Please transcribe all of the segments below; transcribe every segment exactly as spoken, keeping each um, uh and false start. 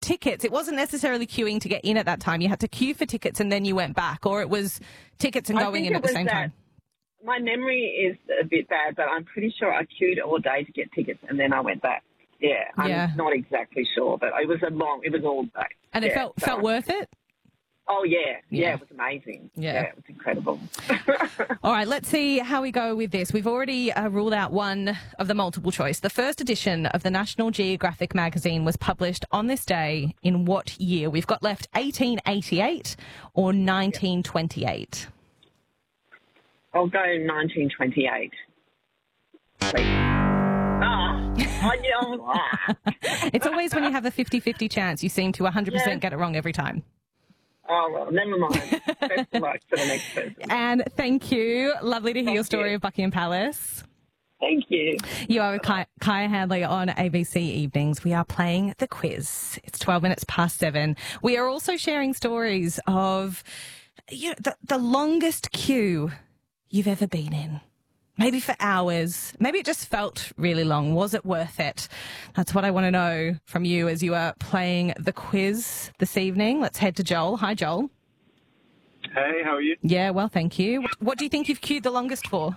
tickets, it wasn't necessarily queuing to get in at that time. You had to queue for tickets and then you went back, or it was tickets and I going think in it at the was same that. time. My memory is a bit bad, but I'm pretty sure I queued all day to get tickets and then I went back. Yeah, I'm Yeah. not exactly sure, but it was a long, it was all day. And yeah, it felt so felt I- worth it? Oh, yeah. Yeah. Yeah, it was amazing. Yeah. Yeah, it was incredible. All right, let's see how we go with this. We've already uh, ruled out one of the multiple choice. The first edition of the National Geographic magazine was published on this day in what year? We've got left eighteen eighty-eight or nineteen twenty-eight. I'll go nineteen twenty-eight. Please. Ah, I know. Ah. It's always when you have a fifty-fifty chance, you seem to one hundred percent Yeah. get it wrong every time. Oh, well, never mind. Best of luck for the next person. And thank you. Lovely to hear Thank your story you. of Buckingham Palace. Thank you. You are with Ki- Kaya Handley on A B C Evenings. We are playing the quiz. It's twelve minutes past seven. We are also sharing stories of you know, the, the longest queue you've ever been in. Maybe for hours. Maybe it just felt really long. Was it worth it? That's what I want to know from you as you are playing the quiz this evening. Let's head to Joel. Hi, Joel. Hey, how are you? Yeah, well, thank you. What do you think you've queued the longest for?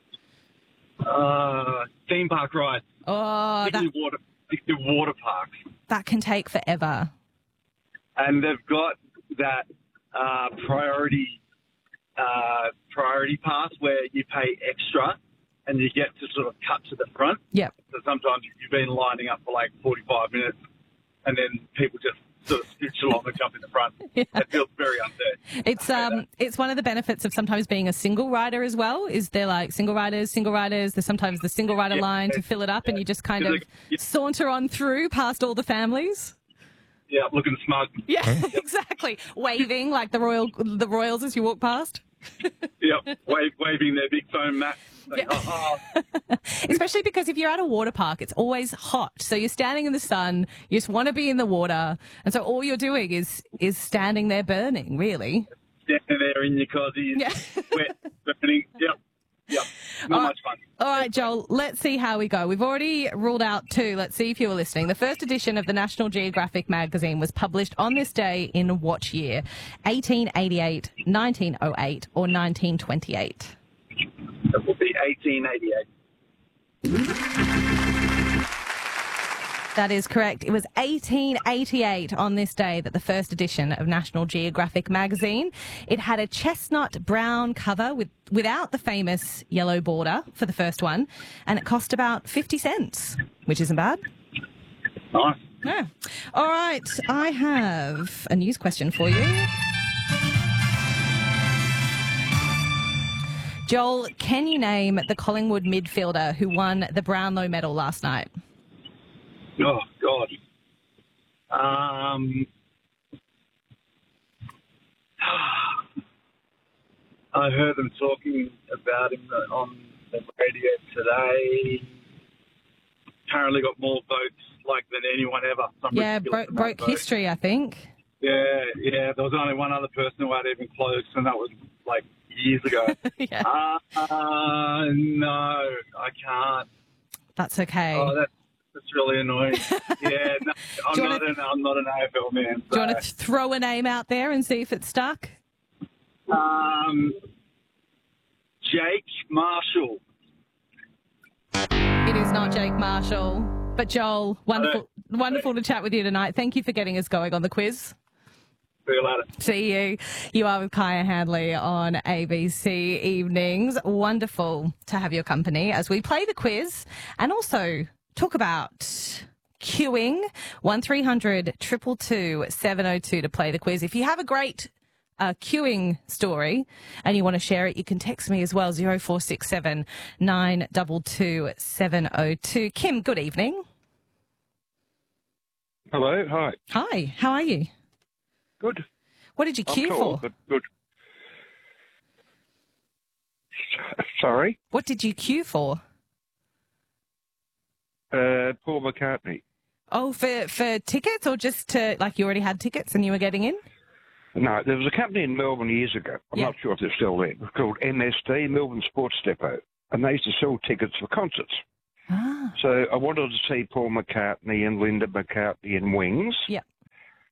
Uh, theme park ride. Oh, that, Particularly water, particularly water parks. that can take forever. And they've got that uh, priority uh, priority pass where you pay extra and you get to sort of cut to the front. Yep. So sometimes you've been lining up for like forty-five minutes and then people just sort of scooch along and jump in the front. Yeah. It feels very unfair. It's um, it's one of the benefits of sometimes being a single rider as well. Is there like single riders, single riders? There's sometimes the single rider Yeah. line to fill it up, and you just kind of Like, yeah. saunter on through past all the families. Yeah, looking smug. Yeah, exactly. Waving like the royal, the royals as you walk past. Yep, wave, waving their big foam mat. Like, Yeah. oh, oh. Especially because if you're at a water park, it's always hot. So you're standing in the sun, you just want to be in the water. And so all you're doing is is standing there burning, really. Standing there in your cozy, Yeah. wet, burning. Yep, yep. Not Uh, much fun. All right, Joel, let's see how we go. We've already ruled out two. Let's see if you were listening. The first edition of the National Geographic magazine was published on this day in what year? eighteen eighty-eight, nineteen oh eight, or nineteen twenty-eight? It will be eighteen eighty-eight. That is correct. It was eighteen eighty-eight on this day that the first edition of National Geographic magazine. It had a chestnut brown cover with without the famous yellow border for the first one, and it cost about fifty cents, which isn't bad. Nice. Yeah. All right, I have a news question for you. Joel, can you name the Collingwood midfielder who won the Brownlow medal last night? Oh, God. Um, I heard them talking about him on the radio today. Apparently got more votes like than anyone ever. Some Yeah, ridiculous broke, amount broke of votes. history, I think. Yeah, yeah. There was only one other person who had even close, and that was like years ago. Yeah, uh, uh, no, I can't. that's okay. Oh, that's, that's really annoying. Yeah, no, I'm, Do you not wanna- an, I'm not an A F L man. Do you want so, to throw a name out there and see if it's stuck? um, Jake Marshall. It is not Jake Marshall. But Joel, wonderful, wonderful to chat with you tonight. Thank you for getting us going on the quiz. See you later. See you. You are with Kaya Handley on A B C Evenings. Wonderful to have your company as we play the quiz and also talk about queuing. one three hundred two two two seven oh two to play the quiz. If you have a great uh, queuing story and you want to share it, you can text me as well, zero four six seven nine two two seven oh two. Kim, good evening. Hello, hi. Hi, how are you? Good. What did you I'm queue tall, for? but good. S- Sorry, What did you queue for? uh, Paul McCartney. Oh, for, for tickets or just to, like you already had tickets and you were getting in? No, there was a company in Melbourne years ago. I'm Yeah. not sure if they're still there. It was called M S D, Melbourne Sports Depot, and they used to sell tickets for concerts. Ah. So I wanted to see Paul McCartney and Linda McCartney in Wings. Yeah.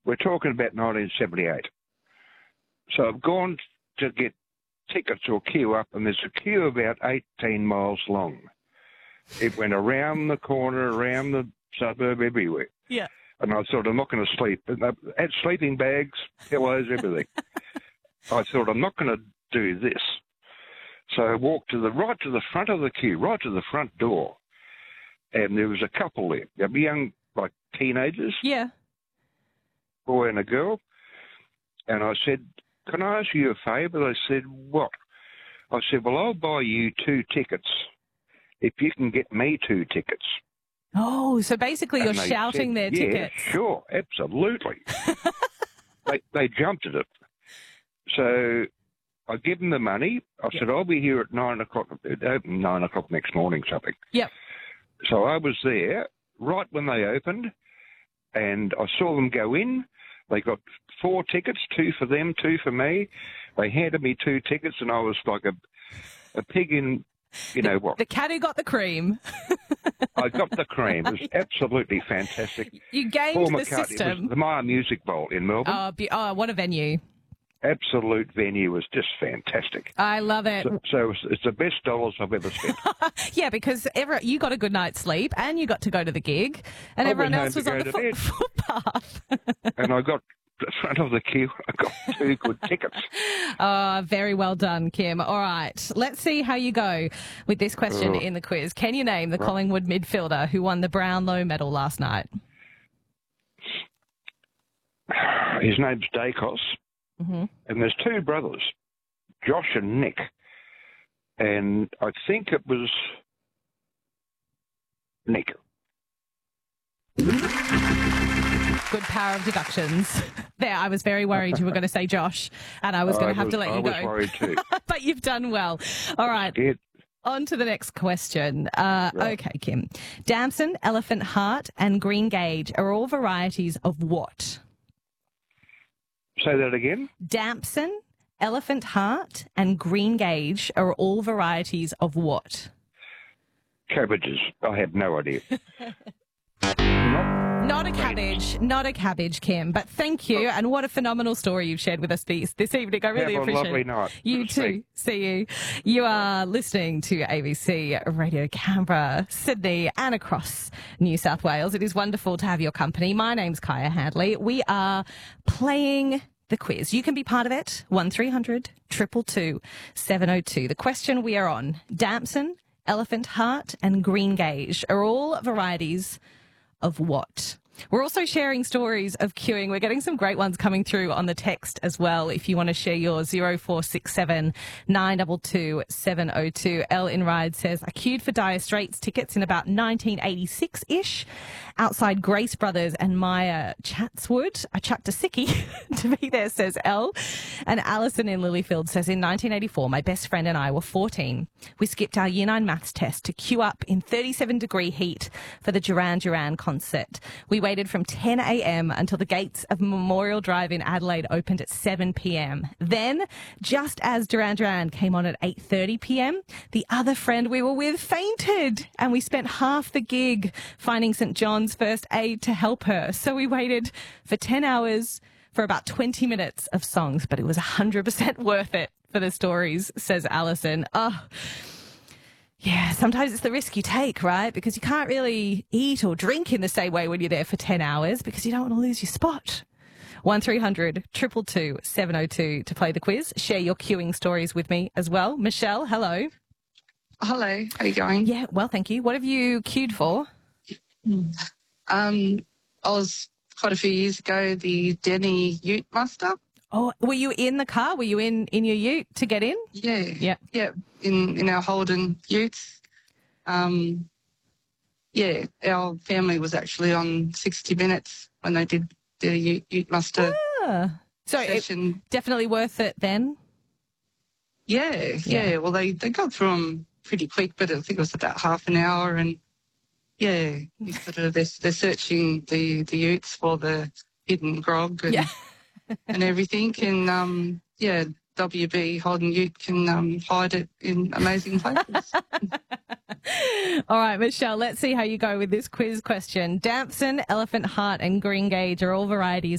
We're talking about nineteen seventy-eight. So I've gone to get tickets or queue up, and there's a queue about eighteen miles long. It went around the corner, around the suburb, everywhere. Yeah. And I thought, I'm not going to sleep. And I had sleeping bags, pillows, everything. I thought, I'm not going to do this. So I walked to the right to the front of the queue, right to the front door, and there was a couple there, a young, like teenagers, Yeah. boy and a girl. And I said, can I ask you a favour? They said, what? I said, well, I'll buy you two tickets if you can get me two tickets. Oh, so basically you're And they shouting said, their yeah, tickets. sure, absolutely. they, they jumped at it. So I give them the money. I Yep. said, I'll be here at nine o'clock, it opened nine o'clock next morning, something. Yep. So I was there right when they opened, and I saw them go in. They got four tickets, two for them, two for me. They handed me two tickets, and I was like a, a pig in, you know what? The cat who got the cream. I got the cream. It was absolutely fantastic. You gamed Paul the McCartney. It system. was the Myer Music Bowl in Melbourne. Oh, be- oh, what a venue. Absolute venue was just fantastic. I love it. So, so it's, it's the best dollars I've ever spent. Yeah, because every, you got a good night's sleep and you got to go to the gig and I everyone went home else was to on go the to foot- bed. footpath. And I got the front of the queue. I got two good tickets. Oh, very well done, Kim. All right, let's see how you go with this question Oh. in the quiz. Can you name the Collingwood midfielder who won the Brownlow medal last night? His name's Dacos, Mm-hmm. and there's two brothers, Josh and Nick. And I think it was Nick. Good power of deductions. There, I was very worried you were going to say Josh, and I was going to have to let I you was go. worried too. But you've done well. All right. Scared. On to the next question. Uh, Right. Okay, Kim. Damson, Elephant Heart, and Green Gage are all varieties of what? Say that again. Damson, Elephant Heart, and Green Gage are all varieties of what? Cabbages. I have no idea. Not Not a cabbage, not a cabbage, Kim. But thank you, and what a phenomenal story you've shared with us this, this evening. I really Have a appreciate lovely it. night. You Good to too. speak. See you. You are listening to A B C Radio Canberra, Sydney, and across New South Wales. It is wonderful to have your company. My name's Kaya Hadley. We are playing the quiz. You can be part of it. one three hundred two two two seven oh two. The question we are on: Damson, Elephant Heart, and Green Gage are all varieties of what? We're also sharing stories of queuing. We're getting some great ones coming through on the text as well. If you want to share your zero four six seven nine two two seven oh two. Elle in Ride says, I queued for Dire Straits tickets in about nineteen eighty-six-ish outside Grace Brothers and Maya Chatswood. I chucked a sickie to be there, says Elle. And Alison in Lilyfield says, in nineteen eighty-four, my best friend and I were fourteen. We skipped our year nine maths test to queue up in thirty-seven degree heat for the Duran Duran concert. We waited from ten a.m. until the gates of Memorial Drive in Adelaide opened at seven p.m. Then, just as Duran Duran came on at eight thirty p.m., the other friend we were with fainted, and we spent half the gig finding St John's first aid to help her. So we waited for ten hours for about twenty minutes of songs, but it was one hundred percent worth it for the stories, says Alison. Oh, yeah, sometimes it's the risk you take, right? Because you can't really eat or drink in the same way when you're there for ten hours because you don't want to lose your spot. one three hundred two two two seven oh two to play the quiz. Share your queuing stories with me as well. Michelle, hello. Hello, how are you going? Yeah, well, thank you. What have you queued for? Um, I was quite a few years ago the Denny Ute Muster. Oh, were you in the car? Were you in, in your ute to get in? Yeah, Yeah. yeah, in in our Holden Utes. Um, yeah, our family was actually on sixty minutes when they did the Ute, Ute Muster Ah, so it, session. definitely worth it then? Yeah, Yeah. yeah, Well, they they got through them pretty quick, but I think it was about half an hour, and yeah, you sort of they're, they're searching the the Utes for the hidden grog and. Yeah. and everything. And um, yeah, W B Holden Ute can um, hide it in amazing places. All right, Michelle, let's see how you go with this quiz question. Damson, Elephant Heart, and Green Gage are all varieties